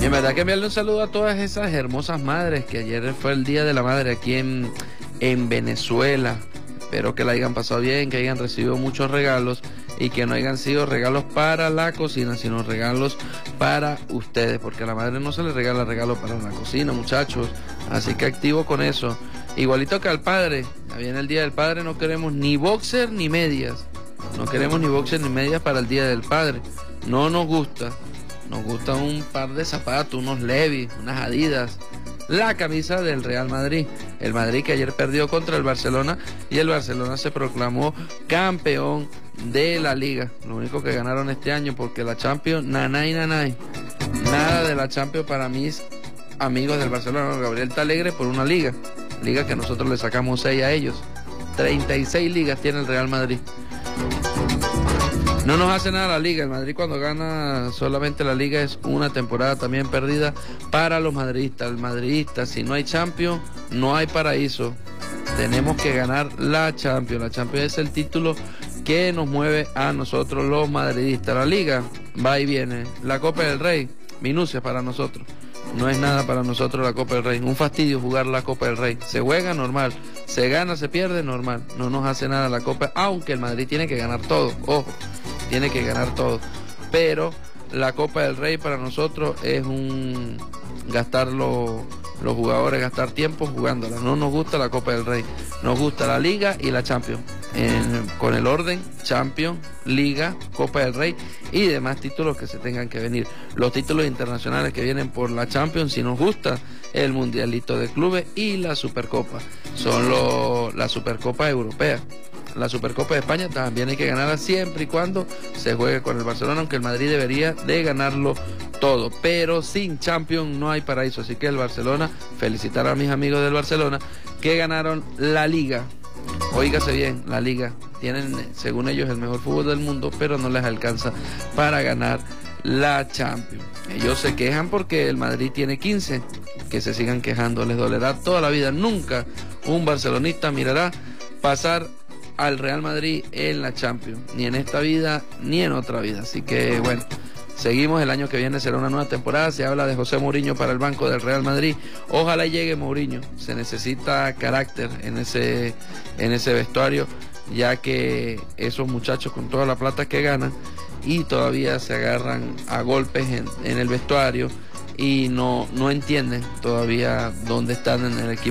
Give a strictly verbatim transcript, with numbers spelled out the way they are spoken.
En verdad que enviarle un saludo a todas esas hermosas madres, que ayer fue el Día de la Madre aquí en, en Venezuela. Espero que la hayan pasado bien, que hayan recibido muchos regalos y que no hayan sido regalos para la cocina, sino regalos para ustedes, porque a la madre no se le regala regalos para la cocina, muchachos. Así que activo con eso. Igualito que al padre, viene el Día del Padre, no queremos ni boxer ni medias. No queremos ni boxer ni medias para el Día del Padre. No nos gusta. Nos gusta un par de zapatos, unos Levi's, unas Adidas. La camisa del Real Madrid. El Madrid que ayer perdió contra el Barcelona y el Barcelona se proclamó campeón de la Liga. Lo único que ganaron este año, porque la Champions, nanay, nanay. Nada de la Champions para mis amigos del Barcelona. Gabriel está alegre por una liga. Liga que nosotros le sacamos seis a ellos. treinta y seis ligas tiene el Real Madrid. No nos hace nada la liga. El Madrid cuando gana solamente la liga es una temporada también perdida para los madridistas. El madridista, si no hay Champions, no hay paraíso. Tenemos que ganar la Champions. La Champions es el título que nos mueve a nosotros los madridistas. La liga va y viene. La Copa del Rey, minucias para nosotros. No es nada para nosotros la Copa del Rey. Un fastidio jugar la Copa del Rey. Se juega normal. Se gana, se pierde normal. No nos hace nada la Copa, aunque el Madrid tiene que ganar todo. Ojo. Tiene que ganar todo, pero la Copa del Rey para nosotros es un gastar los, los jugadores, gastar tiempo jugándola. No nos gusta la Copa del Rey, nos gusta la Liga y la Champions, en, con el orden Champions, Liga, Copa del Rey y demás títulos que se tengan que venir. Los títulos internacionales que vienen por la Champions, si nos gusta, el Mundialito de Clubes y la Supercopa, son los, la Supercopa Europea. La Supercopa de España también hay que ganarla siempre y cuando se juegue con el Barcelona, aunque el Madrid debería de ganarlo todo. Pero sin Champions no hay paraíso. Así que el Barcelona, felicitar a mis amigos del Barcelona que ganaron la Liga. Óigase bien, la Liga. Tienen, según ellos, el mejor fútbol del mundo, pero no les alcanza para ganar la Champions. Ellos se quejan porque el Madrid tiene quince. Que se sigan quejando, les dolerá toda la vida. Nunca un barcelonista mirará pasar al Real Madrid en la Champions, ni en esta vida ni en otra vida. Así que bueno, seguimos. El año que viene será una nueva temporada. Se habla de José Mourinho para el banco del Real Madrid. Ojalá llegue Mourinho. Se necesita carácter en ese, en ese vestuario, ya que esos muchachos con toda la plata que ganan y todavía se agarran a golpes en, en el vestuario y no, no entienden todavía dónde están en el equipo